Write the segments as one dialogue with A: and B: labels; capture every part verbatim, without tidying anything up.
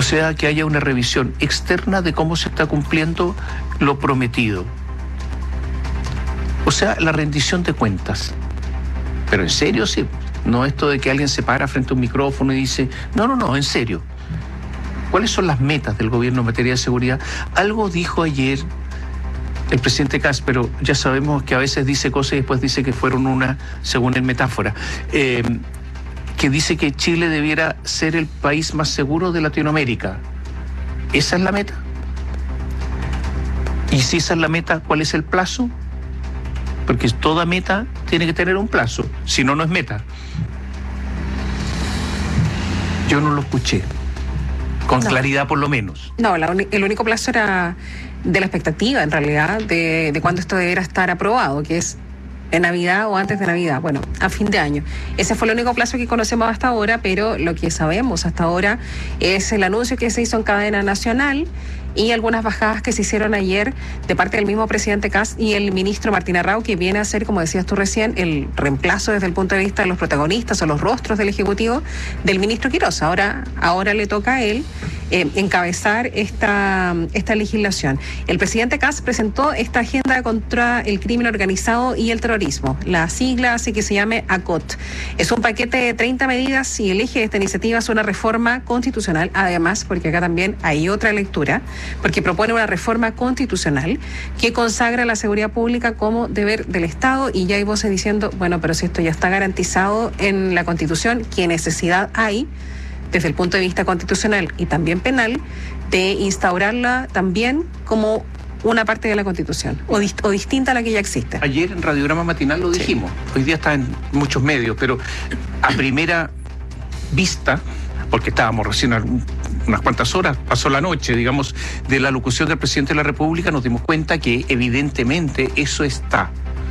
A: O sea, que haya una revisión externa de cómo se está cumpliendo lo prometido. O sea, la rendición de cuentas. Pero en serio, sí. No esto de que alguien se para frente a un micrófono y dice, no, no, no, en serio. ¿Cuáles son las metas del gobierno en materia de seguridad? Algo dijo ayer el presidente Kast, pero ya sabemos que a veces dice cosas y después dice que fueron una, según él, metáfora. Eh, que dice que Chile debiera ser el país más seguro de Latinoamérica. ¿Esa es la meta? Y si esa es la meta, ¿cuál es el plazo? Porque toda meta tiene que tener un plazo, si no, no es meta. Yo no lo escuché, con no. claridad por lo menos.
B: No, la uni- el único plazo era de la expectativa, en realidad, de, de cuándo esto debiera estar aprobado, que es en Navidad o antes de Navidad, bueno, a fin de año. Ese fue el único plazo que conocemos hasta ahora, pero lo que sabemos hasta ahora es el anuncio que se hizo en cadena nacional y algunas bajadas que se hicieron ayer de parte del mismo presidente Kast y el ministro Martín Arrau, que viene a ser, como decías tú recién, el reemplazo desde el punto de vista de los protagonistas o los rostros del Ejecutivo del ministro Quirós. Ahora, ahora le toca a él eh, encabezar esta, esta legislación. El presidente Kast presentó esta agenda contra el crimen organizado y el terrorismo. La sigla hace que se llame A C O T. Es un paquete de treinta medidas y el eje de esta iniciativa es una reforma constitucional, además, porque acá también hay otra lectura, porque propone una reforma constitucional que consagra la seguridad pública como deber del Estado, y ya hay voces diciendo, bueno, pero si esto ya está garantizado en la Constitución, ¿qué necesidad hay, desde el punto de vista constitucional y también penal, de instaurarla también como una parte de la Constitución, o, dist- o distinta a la que ya existe?
A: Ayer en Radiograma Matinal lo dijimos, sí. Hoy día está en muchos medios, pero a primera vista, porque estábamos recién a unas cuantas horas, pasó la noche, digamos, de la locución del presidente de la República, nos dimos cuenta que evidentemente eso está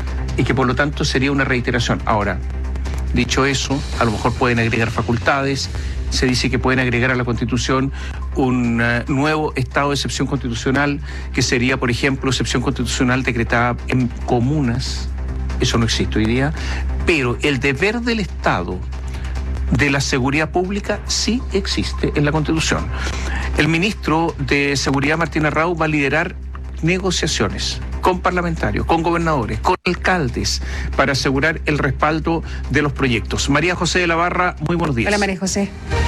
A: y que por lo tanto sería una reiteración. Ahora, dicho eso, a lo mejor pueden agregar facultades, se dice que pueden agregar a la Constitución un uh, nuevo estado de excepción constitucional, que sería, por ejemplo, excepción constitucional decretada en comunas. Eso no existe hoy día, pero el deber del Estado de la seguridad pública sí existe en la Constitución. El ministro de Seguridad, Martín Arrau, va a liderar negociaciones con parlamentarios, con gobernadores, con alcaldes, para asegurar el respaldo de los proyectos. María José de la Barra, muy buenos días.
B: Hola, María José.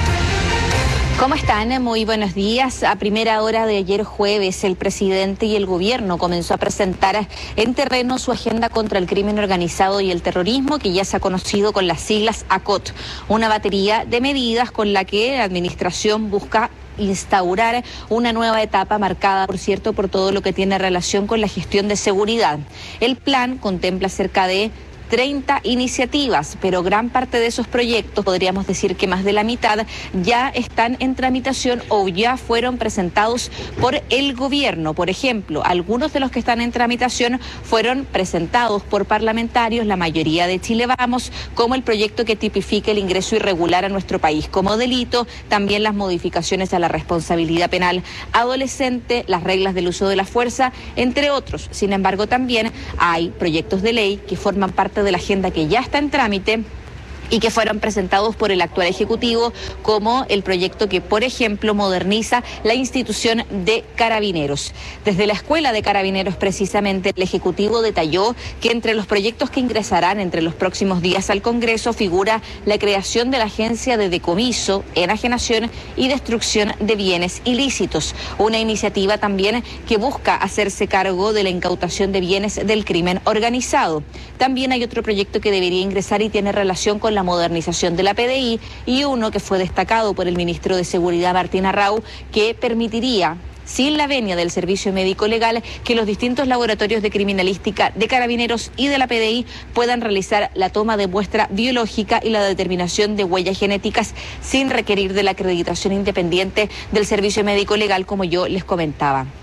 C: ¿Cómo están? Muy buenos días. A primera hora de ayer jueves, el presidente y el gobierno comenzó a presentar en terreno su agenda contra el crimen organizado y el terrorismo, que ya se ha conocido con las siglas A C O T, una batería de medidas con la que la administración busca instaurar una nueva etapa marcada, por cierto, por todo lo que tiene relación con la gestión de seguridad. El plan contempla cerca de treinta iniciativas, pero gran parte de esos proyectos, podríamos decir que más de la mitad, ya están en tramitación o ya fueron presentados por el gobierno. Por ejemplo, algunos de los que están en tramitación fueron presentados por parlamentarios, la mayoría de Chile Vamos, como el proyecto que tipifique el ingreso irregular a nuestro país como delito, también las modificaciones a la responsabilidad penal adolescente, las reglas del uso de la fuerza, entre otros. Sin embargo, también hay proyectos de ley que forman parte de la agenda que ya está en trámite y que fueron presentados por el actual Ejecutivo, como el proyecto que, por ejemplo, moderniza la institución de Carabineros. Desde la Escuela de Carabineros, precisamente, el Ejecutivo detalló que entre los proyectos que ingresarán entre los próximos días al Congreso figura la creación de la Agencia de Decomiso, Enajenación y Destrucción de Bienes Ilícitos, una iniciativa también que busca hacerse cargo de la incautación de bienes del crimen organizado. También hay otro proyecto que debería ingresar y tiene relación con la modernización de la P D I, y uno que fue destacado por el ministro de Seguridad, Martín Arrau, que permitiría, sin la venia del Servicio Médico Legal, que los distintos laboratorios de criminalística de Carabineros y de la P D I puedan realizar la toma de muestra biológica y la determinación de huellas genéticas sin requerir de la acreditación independiente del Servicio Médico Legal, como yo les comentaba.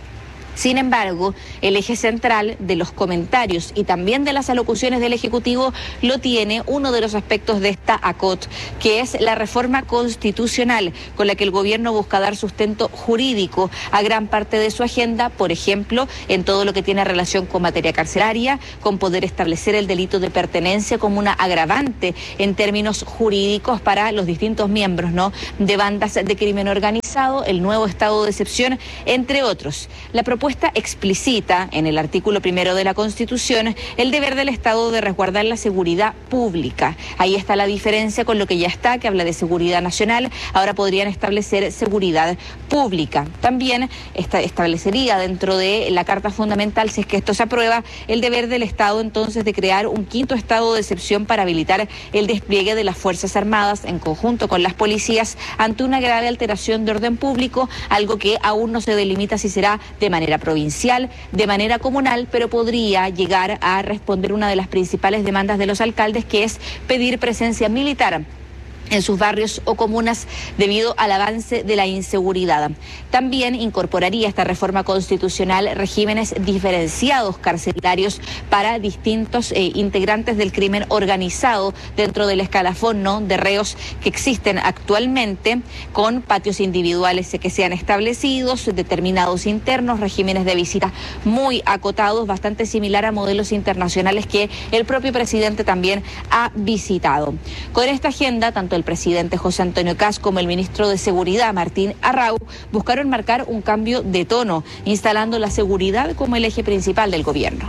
C: Sin embargo, el eje central de los comentarios y también de las alocuciones del Ejecutivo lo tiene uno de los aspectos de esta A C O T, que es la reforma constitucional con la que el gobierno busca dar sustento jurídico a gran parte de su agenda, por ejemplo, en todo lo que tiene relación con materia carcelaria, con poder establecer el delito de pertenencia como una agravante en términos jurídicos para los distintos miembros, ¿no?, de bandas de crimen organizado, el nuevo estado de excepción, entre otros. La propuesta explicita en el artículo primero de la Constitución el deber del Estado de resguardar la seguridad pública. Ahí está la diferencia con lo que ya está, que habla de seguridad nacional. Ahora podrían establecer seguridad pública. También esta, establecería dentro de la Carta Fundamental, si es que esto se aprueba, el deber del Estado entonces de crear un quinto estado de excepción para habilitar el despliegue de las Fuerzas Armadas en conjunto con las policías ante una grave alteración de orden público, algo que aún no se delimita si será de manera provincial, de manera comunal, pero podría llegar a responder una de las principales demandas de los alcaldes, que es pedir presencia militar en sus barrios o comunas debido al avance de la inseguridad. También incorporaría esta reforma constitucional regímenes diferenciados carcelarios para distintos eh, integrantes del crimen organizado dentro del escalafón, ¿no?, de reos que existen actualmente, con patios individuales que sean establecidos, determinados internos, regímenes de visita muy acotados, bastante similar a modelos internacionales que el propio presidente también ha visitado. Con esta agenda, tanto el El presidente José Antonio Kast como el ministro de Seguridad, Martín Arrau, buscaron marcar un cambio de tono, instalando la seguridad como el eje principal del gobierno.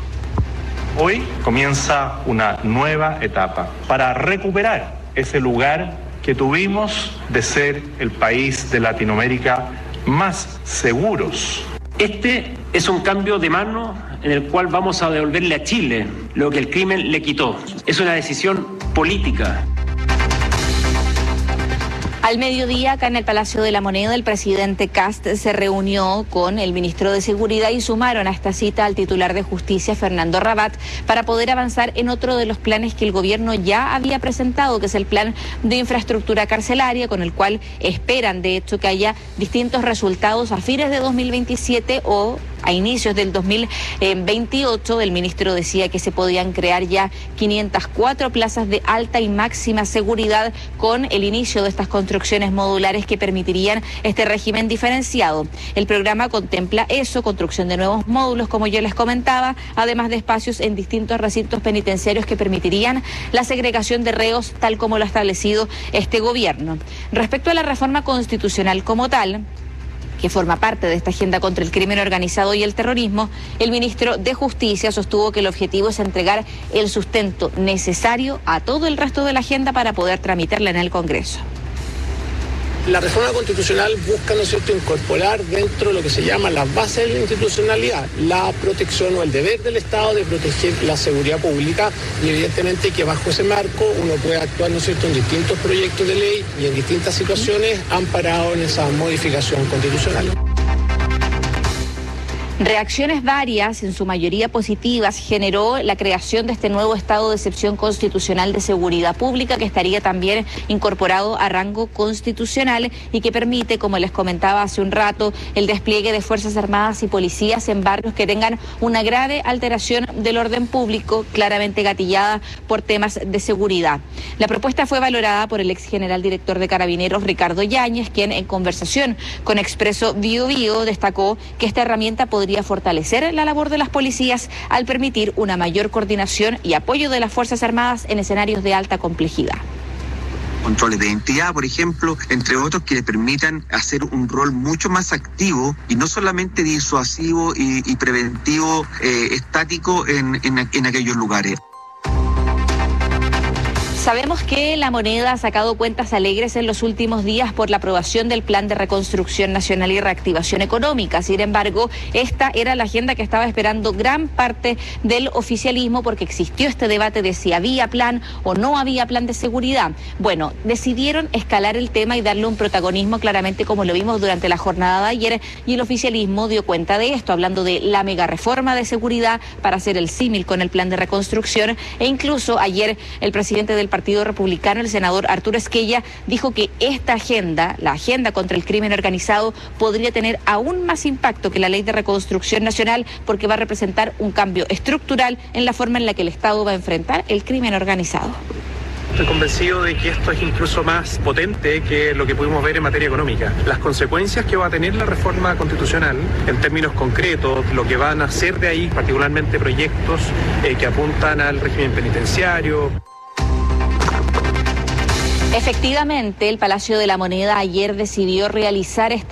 D: Hoy comienza una nueva etapa para recuperar ese lugar que tuvimos de ser el país de Latinoamérica más seguros.
E: Este es un cambio de mano en el cual vamos a devolverle a Chile lo que el crimen le quitó. Es una decisión política.
C: Al mediodía, acá en el Palacio de la Moneda, el presidente Kast se reunió con el ministro de Seguridad y sumaron a esta cita al titular de Justicia, Fernando Rabat, para poder avanzar en otro de los planes que el gobierno ya había presentado, que es el plan de infraestructura carcelaria, con el cual esperan, de hecho, que haya distintos resultados a fines de dos mil veintisiete o a inicios del dos mil veintiocho. El ministro decía que se podían crear ya quinientas cuatro plazas de alta y máxima seguridad con el inicio de estas construcciones modulares que permitirían este régimen diferenciado. El programa contempla eso, construcción de nuevos módulos, como yo les comentaba, además de espacios en distintos recintos penitenciarios que permitirían la segregación de reos tal como lo ha establecido este gobierno. Respecto a la reforma constitucional como tal, que forma parte de esta agenda contra el crimen organizado y el terrorismo, el ministro de Justicia sostuvo que el objetivo es entregar el sustento necesario a todo el resto de la agenda para poder tramitarla en el Congreso.
F: La reforma constitucional busca, ¿no es cierto?, incorporar dentro de lo que se llama las bases de la institucionalidad la protección o el deber del Estado de proteger la seguridad pública, y evidentemente que bajo ese marco uno puede actuar, ¿no es cierto?, en distintos proyectos de ley y en distintas situaciones amparado en esa modificación constitucional.
C: Reacciones varias, en su mayoría positivas, generó la creación de este nuevo estado de excepción constitucional de seguridad pública, que estaría también incorporado a rango constitucional y que permite, como les comentaba hace un rato, el despliegue de Fuerzas Armadas y policías en barrios que tengan una grave alteración del orden público, claramente gatillada por temas de seguridad. La propuesta fue valorada por el ex general director de Carabineros, Ricardo Yáñez, quien en conversación con Expreso Bio Bio destacó que esta herramienta podría fortalecer la labor de las policías al permitir una mayor coordinación y apoyo de las Fuerzas Armadas en escenarios de alta complejidad.
G: Controles de identidad, por ejemplo, entre otros, que le permitan hacer un rol mucho más activo y no solamente disuasivo y, y preventivo eh, estático en, en, en aquellos lugares.
C: Sabemos que La Moneda ha sacado cuentas alegres en los últimos días por la aprobación del Plan de Reconstrucción Nacional y Reactivación Económica. Sin embargo, esta era la agenda que estaba esperando gran parte del oficialismo, porque existió este debate de si había plan o no había plan de seguridad. Bueno, decidieron escalar el tema y darle un protagonismo, claramente como lo vimos durante la jornada de ayer, y el oficialismo dio cuenta de esto, hablando de la mega reforma de seguridad para hacer el símil con el plan de reconstrucción, e incluso ayer el presidente del Partido Republicano, el senador Arturo Esquella, dijo que esta agenda, la agenda contra el crimen organizado, podría tener aún más impacto que la Ley de Reconstrucción Nacional, porque va a representar un cambio estructural en la forma en la que el Estado va a enfrentar el crimen organizado.
H: Estoy convencido de que esto es incluso más potente que lo que pudimos ver en materia económica. Las consecuencias que va a tener la reforma constitucional, en términos concretos, lo que van a hacer de ahí, particularmente proyectos eh, que apuntan al régimen penitenciario.
C: Efectivamente, el Palacio de la Moneda ayer decidió realizar